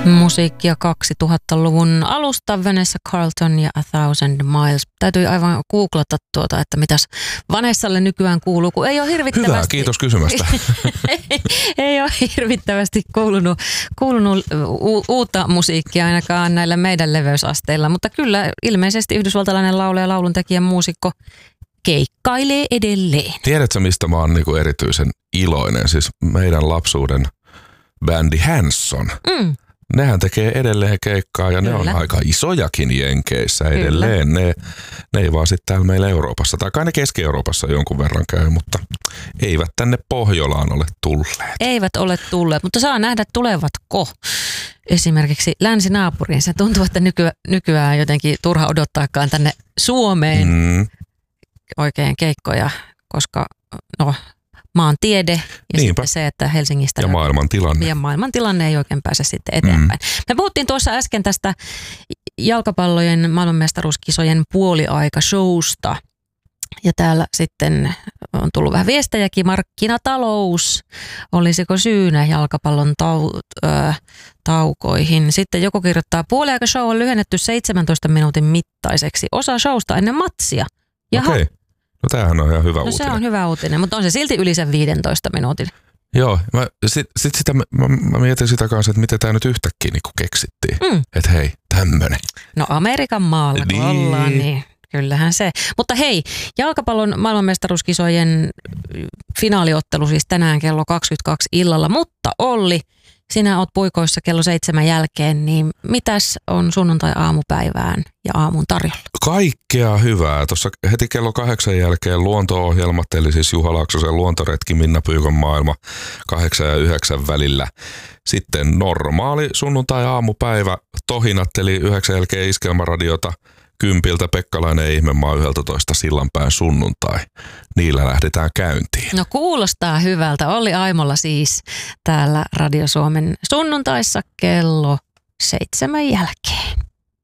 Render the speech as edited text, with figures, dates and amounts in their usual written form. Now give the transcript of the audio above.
Musiikkia 2000-luvun alusta, Vanessa Carlton ja A Thousand Miles. Täytyy aivan googlata että mitäs Vanessalle nykyään kuuluu, kun ei ole hirvittävästi... Hyvä, kiitos kysymästä. ei ole hirvittävästi kuulunut uutta musiikkia ainakaan näillä meidän leveysasteilla, mutta kyllä ilmeisesti yhdysvaltalainen laulaja, lauluntekijä, muusikko keikkailee edelleen. Tiedätkö, mistä mä oon niinku erityisen iloinen? Siis meidän lapsuuden bändi Hanson. Nehän tekee edelleen keikkaa ja Kyllä. ne on aika isojakin Jenkeissä edelleen. Ne ei vaan sitten täällä meillä Euroopassa, tai kai ne Keski-Euroopassa jonkun verran käy, mutta eivät tänne Pohjolaan ole tulleet. Eivät ole tulleet, mutta saa nähdä tulevatko. Esimerkiksi länsinaapuriin. Se tuntuu, että nykyään jotenkin turha odottaakaan tänne Suomeen oikein keikkoja, koska maantiede ja Niinpä. sitten se, että Helsingistä... Ja maailman tilanne ei oikein pääse sitten eteenpäin. Me puhuttiin tuossa äsken tästä jalkapallojen maailmanmestaruuskisojen puoliaikashowsta. Ja täällä sitten on tullut vähän viestejäkin. Markkinatalous, olisiko syynä jalkapallon taukoihin? Sitten joku kirjoittaa, puoliaikashow on lyhennetty 17 minuutin mittaiseksi. Osa showsta ennen matsia. Okei. No tämähän on ihan hyvä uutinen. Se on hyvä uutinen, mutta on se silti yli sen 15 minuutin. Joo, mä mietin sitä kanssa, että miten tämä nyt yhtäkkiä niinku keksittiin. Että hei, tämmönen. No Amerikan maalla kun ollaan, niin kyllähän se. Mutta hei, jalkapallon maailmanmestaruuskisojen finaaliottelu siis tänään kello 22 illalla. Mutta Olli, sinä oot puikoissa kello 7 jälkeen, niin mitäs on sunnuntai-aamupäivään ja aamun tarjolla? Kaikkea hyvää. Tuossa heti kello 8 jälkeen luonto-ohjelmat, eli siis Juha Laaksosen luontoretki, Minna Pyykön maailma 8 ja 9 välillä. Sitten normaali sunnuntai-aamupäivä, tohinat, eli 9 jälkeen Iskelmäradiota, 10 Pekkalainen Ihmemaa, 11 Sillanpään sunnuntai. Niillä lähdetään käyntiin. No kuulostaa hyvältä. Olli Aimolla siis täällä Radio Suomen sunnuntaissa kello 7 jälkeen.